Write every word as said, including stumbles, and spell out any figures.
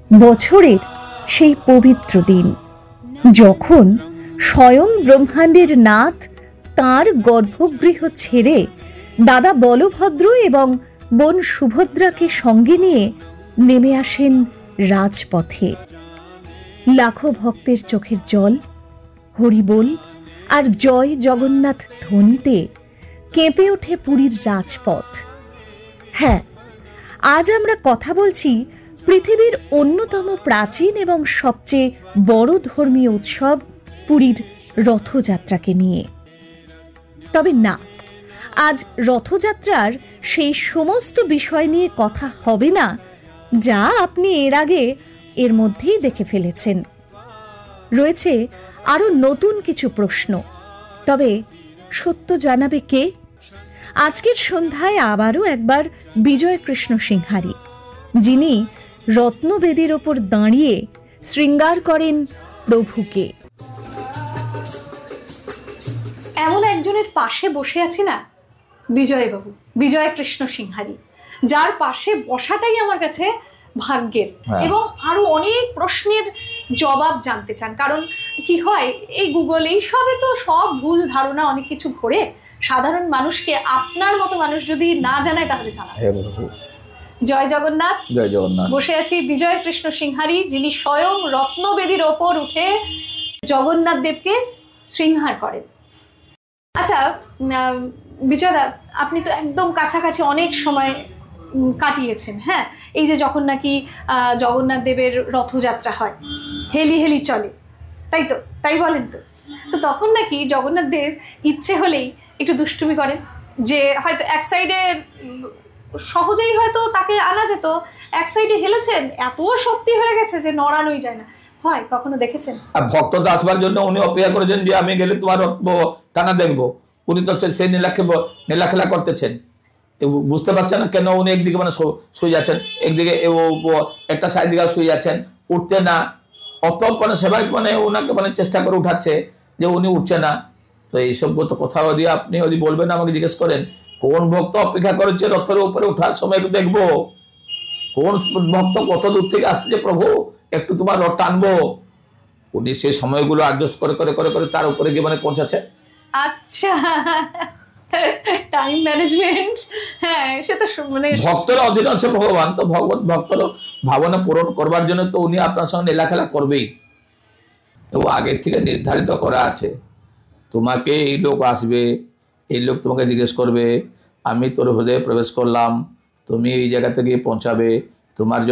বছরের সেই পবিত্র দিন, যখন স্বয়ং ব্রহ্মাণ্ডের নাথ তাঁর গর্ভগৃহ ছেড়ে দাদা বলভদ্র এবং বোন সুভদ্রাকে সঙ্গে নিয়ে নেমে আসেন রাজপথে। লাখো ভক্তের চোখের জল, হরিবোল আর জয় জগন্নাথ ধ্বনিতে কেঁপে ওঠে পুরীর রাজপথ। হ্যাঁ, আজ আমরা কথা বলছি পৃথিবীর অন্যতম প্রাচীন এবং সবচেয়ে বড় ধর্মীয় উৎসব পুরীর রথযাত্রাকে নিয়ে। তবে না, আজ রথযাত্রার সেই সমস্ত বিষয় নিয়ে কথা হবে না যা আপনি এর আগে এর মধ্যেই দেখে ফেলেছেন। রয়েছে আরো নতুন কিছু প্রশ্ন। তবে সত্য জানাবে কে? আজকের সন্ধ্যায় আবারও একবার বিজয় কৃষ্ণ সিংহারি, যিনি রত্নবেদীর ওপর দাঁড়িয়ে শৃঙ্গার করেন প্রভুকে। এমন একজনের পাশে বসে আছি না, বিজয়বাবু, বিজয় কৃষ্ণ সিংহারি, যার পাশে বসাটাই আমার কাছে ভাগ্যের। এবং আরো অনেক প্রশ্নের জবাব জানতে চান, কারণ কি হয়, এই গুগল এই সবে তো সব ভুল ধারণা অনেক কিছু ভরে সাধারণ মানুষকে, আপনার মতো মানুষ যদি না জানায় তাহলে জানাবে। জয় জগন্নাথ। জয় জগন্নাথ। বসে আছি বিজয় কৃষ্ণ সিংহারি, যিনি স্বয়ং রত্নবেদীর ওপর উঠে জগন্নাথ দেবকে শৃঙ্গার করেন। আচ্ছা বিজয়দা, আপনি তো একদম কাছাকাছি অনেক সময় কাটিয়েছেন। হ্যাঁ, এই যে যখন নাকি জগন্নাথ দেবের রথযাত্রা হয়, হেলি হেলি চলে, তাই তো, তাই বলেন তো? তো তখন নাকি জগন্নাথ দেব ইচ্ছে হলেই একটু দুষ্টুমি করেন, যে হয়তো এক সাইডে সহজেই হয়তো তাকে আনা যেত, এক সাইডে হেলেছেন, এত শক্তি হয়ে গেছে যে নড়ানোই যায় না। হয় কখনো দেখেছেন? ভক্তদের আসবার জন্য উনি অপেক্ষা করেছেন যে আমি গেলে তোমার টানা দেখবো। উনি তো সেই নীলাখে নীলাখেলা করতেছেন, বুঝতে পারছেন না কেন উনি একদিকে মানে শুয়ে যাচ্ছেন, একদিকে একটা সাইড দিকে শুয়ে যাচ্ছেন, উঠতে না। অত মানে সেবাই মানে ওনাকে মানে চেষ্টা করে উঠাচ্ছে যে উনি উঠছে না। তো এইসব তো কথা দিয়ে আপনি যদি বলবেন, আমাকে জিজ্ঞেস করেন কোন ভক্ত অপেক্ষা করেছে রথের উপরে ওঠার সময়, একটু দেখবো কোন ভক্ত কত দূর থেকে আসছে যে প্রভু একটু তোমার রথ টানবো। উনি সেই সময়গুলো অ্যাডজাস্ট করে করে করে করে তার উপরে গিয়ে মানে পৌঁছাচ্ছে। আচ্ছা, টাইম ম্যানেজমেন্ট। হ্যাঁ, সেটা মানে ভক্তের অধীন আছে ভগবান, তো ভগবত ভক্তের ভাবনা পূরণ করবার জন্য তো উনি আপনার সঙ্গে লীলাখেলা করবেই। এবং আগে থেকে নির্ধারিত করা আছে, তোমাকে এই লোক আসবে, এই লোক তোমাকে জিজ্ঞেস করবে আমি তোর হৃদয়ে প্রবেশ করলাম, তুমি এই জায়গা থেকে পৌঁছাবে, তোমার